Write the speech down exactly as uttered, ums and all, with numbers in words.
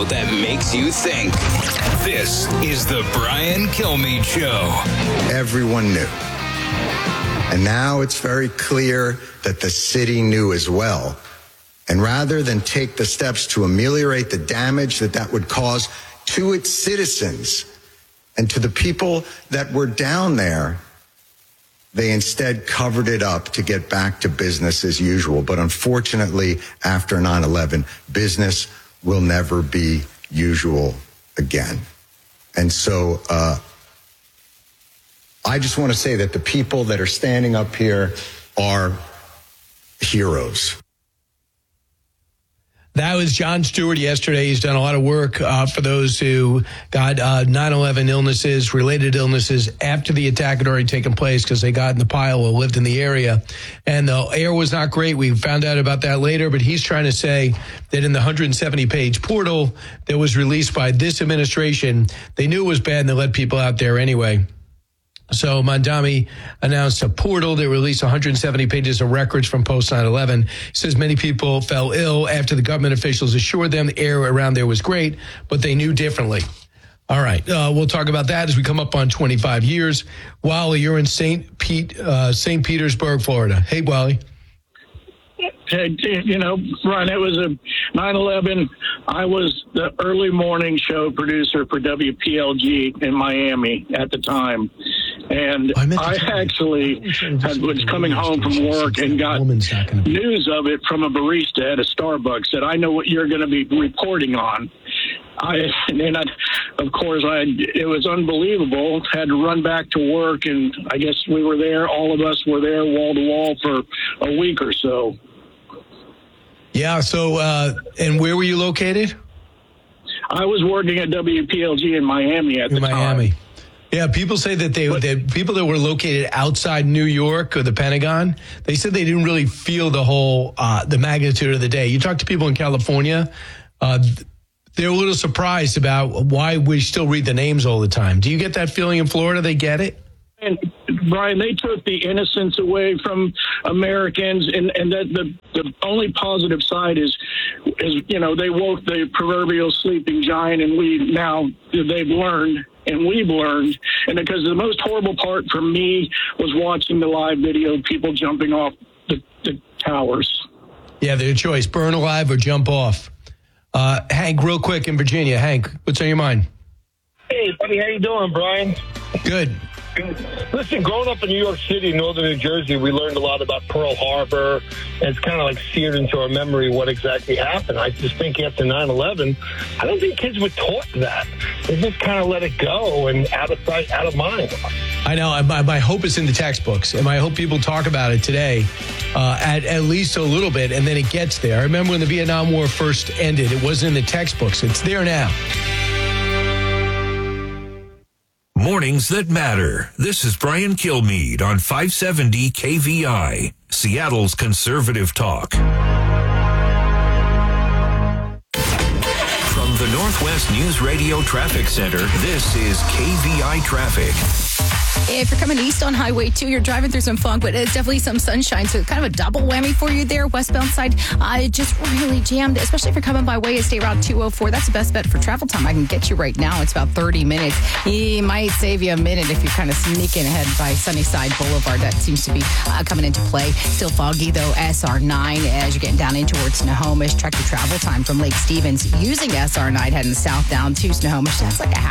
show that makes you think. This is the Brian Kilmeade Show. Everyone knew. And now it's very clear that the city knew as well. And rather than take the steps to ameliorate the damage that that would cause to its citizens and to the people that were down there, they instead covered it up to get back to business as usual. But unfortunately, after nine eleven, business will never be usual again. And so uh, I just want to say that the people that are standing up here are heroes. That was Jon Stewart yesterday. He's done a lot of work uh, for those who got uh, nine eleven illnesses, related illnesses after the attack had already taken place because they got in the pile or lived in the area. And the air was not great. We found out about that later, but he's trying to say that in the one hundred seventy page portal that was released by this administration, they knew it was bad and they let people out there anyway. So Mamdani announced a portal that released one hundred seventy pages of records from post nine eleven. He says many people fell ill after the government officials assured them the air around there was great, but they knew differently. All right, uh, we'll talk about that as we come up on twenty-five years. Wally, you're in Saint Pete, uh, Saint Petersburg, Florida. Hey, Wally. You know, Ron, it was a nine eleven. I was the early morning show producer for W P L G in Miami at the time. And I, I actually had, was coming home from work and got news of it from a barista at a Starbucks that I know what you're going to be reporting on. I and I, of course, I it was unbelievable. Had to run back to work, and I guess we were there. All of us were there, wall to wall, for a week or so. Yeah. So, uh, and where were you located? I was working at W P L G in Miami at the in Miami. time. Yeah, people say that they But, that people that were located outside New York or the Pentagon, they said they didn't really feel the whole uh, the magnitude of the day. You talk to people in California, uh, they're a little surprised about why we still read the names all the time. Do you get that feeling in Florida? They get it? And Brian, they took the innocence away from Americans, and, and that the, the only positive side is, is, you know, they woke the proverbial sleeping giant, and we now, they've learned, and we've learned. And because the most horrible part for me was watching the live video of people jumping off the, the towers. Yeah, their choice, burn alive or jump off. Uh, Hank, real quick in Virginia. Hank, what's on your mind? Hey, buddy, how you doing, Brian? Good. Listen, growing up in New York City, northern New Jersey, we learned a lot about Pearl Harbor, and it's kind of like seared into our memory what exactly happened. I just think after nine eleven, I don't think kids were taught that. They just kind of let it go and out of sight, out of mind. I know. My, my hope is in the textbooks, and I hope people talk about it today uh, at, at least a little bit, and then it gets there. I remember when the Vietnam War first ended, it wasn't in the textbooks. It's there now. Mornings that matter. This is Brian Kilmeade on five seventy K V I, Seattle's conservative talk. From the Northwest News Radio Traffic Center, this is K V I Traffic. If you're coming east on Highway two, you're driving through some fog, but it's definitely some sunshine, so kind of a double whammy for you there. Westbound side, uh, just really jammed, especially if you're coming by way of State Route two oh four. That's the best bet for travel time. I can get you right now. It's about thirty minutes. It might save you a minute if you're kind of sneaking ahead by Sunnyside Boulevard. That seems to be uh, coming into play. Still foggy, though, S R nine as you're getting down in towards Snohomish. Check your travel time from Lake Stevens using S R nine heading south down to Snohomish. That's like a half